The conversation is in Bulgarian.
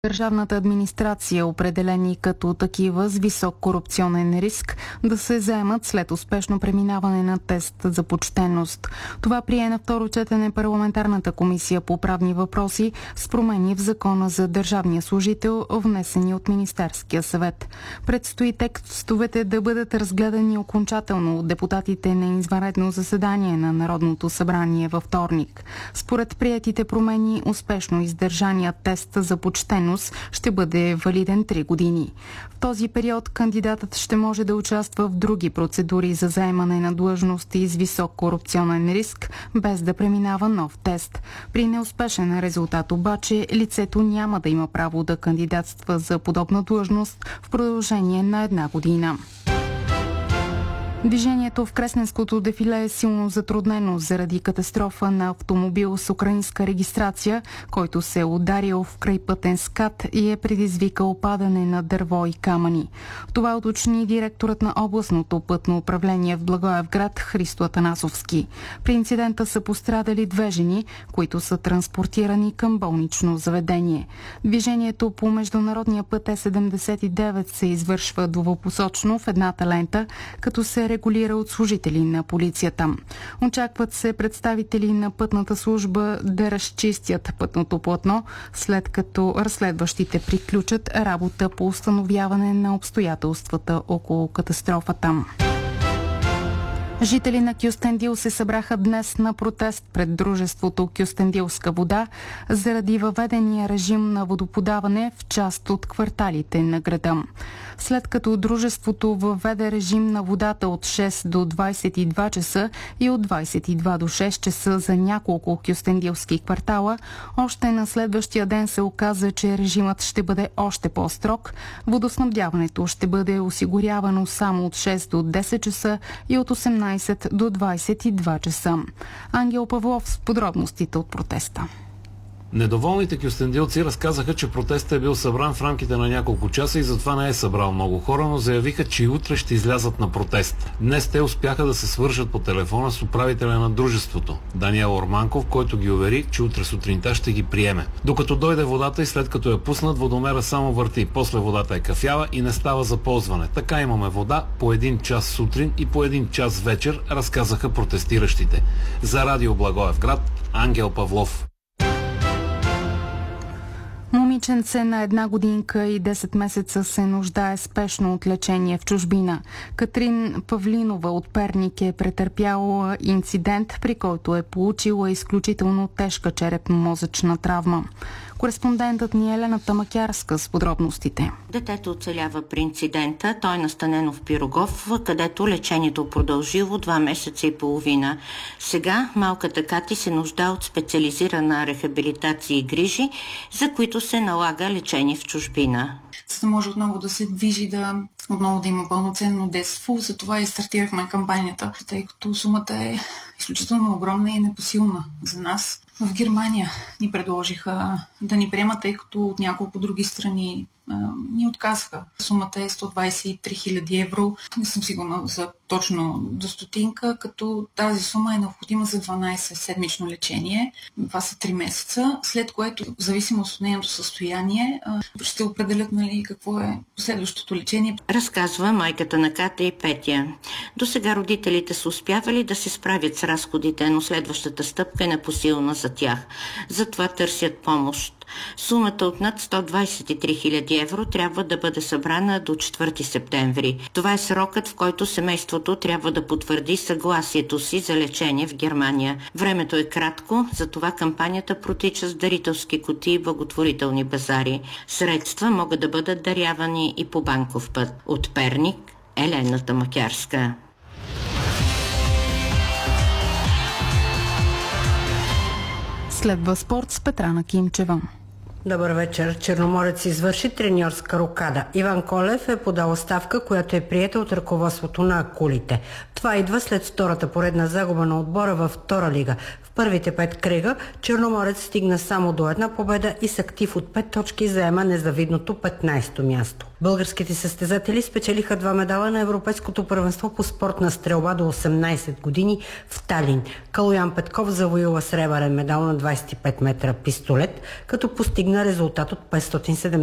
Държавната администрация, определени като такива с висок корупционен риск, да се заемат след успешно преминаване на тест за почтеност. Това прие на второ четене парламентарната комисия по правни въпроси с промени в закона за държавния служител, внесени от Министерския съвет. Предстои текстовете да бъдат разгледани окончателно от депутатите на извънредно заседание на Народното събрание във вторник. Според приетите промени, успешно издържаният тест за почтеност ще бъде валиден 3 години. В този период кандидатът ще може да участва в други процедури за заемане на длъжности с висок корупционен риск, без да преминава нов тест. При неуспешен резултат обаче лицето няма да има право да кандидатства за подобна длъжност в продължение на 1 година. Движението в Кресненското дефиле е силно затруднено заради катастрофа на автомобил с украинска регистрация, който се е ударил в крайпътен скат и е предизвикал падане на дърво и камъни. Това уточни директорът на областното пътно управление в Благоевград Христо Атанасовски. При инцидента са пострадали 2 жени, които са транспортирани към болнично заведение. Движението по международния път Е79 се извършва двупосочно в едната лента, като се регулира от служители на полицията. Очакват се представители на пътната служба да разчистят пътното платно, след като разследващите приключат работа по установяване на обстоятелствата около катастрофата. Жители на Кюстендил се събраха днес на протест пред дружеството Кюстендилска вода заради въведения режим на водоподаване в част от кварталите на града. След като дружеството въведе режим на водата от 6 до 22 часа и от 22 до 6 часа за няколко кюстендилски квартала, още на следващия ден се оказа, че режимът ще бъде още по-строг. Водоснабдяването ще бъде осигурявано само от 6 до 10 часа и от 18 до 22 часа. Ангел Павлов с подробностите от протеста. Недоволните кюстендилци разказаха, че протестът е бил събран в рамките на няколко часа и затова не е събрал много хора, но заявиха, че и утре ще излязат на протест. Днес те успяха да се свържат по телефона с управителя на дружеството, Даниел Орманков, който ги увери, че утре сутринта ще ги приеме. Докато дойде водата и след като я пуснат, водомера само върти, после водата е кафява и не става за ползване. Така имаме вода по 1 час сутрин и по 1 час вечер, разказаха протестиращите. За Радио Благоевград, Ангел Павлов. Момиченце на 1 годинка и 10 месеца се нуждае спешно от лечение в чужбина. Катрин Павлинова от Перник е претърпяла инцидент, при който е получила изключително тежка черепно-мозъчна травма. Кореспондентът ни Елена Тамакярска с подробностите. Детето оцелява при инцидента. Той е настанено в Пирогов, където лечението продължило 2 месеца и половина. Сега малката Кати се нуждае от специализирана рехабилитация и грижи, за които се налага лечение в чужбина. За да може отново да се движи, отново да има пълноценно детство. Затова и стартирахме кампанията, тъй като сумата е изключително огромна и непосилна за нас. В Германия ни предложиха да ни приемат, тъй като от няколко други страни ни отказаха. Сумата е 123 000 евро. Не съм сигурна за точно до стотинка, като тази сума е необходима за 12-седмично лечение. Това са 3 месеца, след което, в зависимост от нейното състояние, ще определят какво е последващото лечение. Разказва майката на Ката и Петя. До сега родителите са успявали да се справят с разходите, но следващата стъпка е непосилна за тях. Затова търсят помощ. Сумата от над 123 000 евро трябва да бъде събрана до 4 септември. Това е срокът, в който семейството трябва да потвърди съгласието си за лечение в Германия. Времето е кратко, затова кампанията протича с дарителски кутии и благотворителни базари. Средства могат да бъдат дарявани и по банков път. От Перник, Елена Тамакярска. Следва спорт с Петрана Кимчева. Добър вечер. Черноморец извърши треньорска рокада. Иван Колев е подал оставка, която е приета от ръководството на акулите. Това идва след втората поредна загуба на отбора във втора лига. В В първите 5 кръга черноморец стигна само до една победа и с актив от 5 точки заема незавидното 15-то място. Българските състезатели спечелиха 2 медала на Европейското първенство по спортна стрелба до 18 години в Талин. Калоян Петков завоюва сребърен медал на 25 метра пистолет, като постигна резултат от 570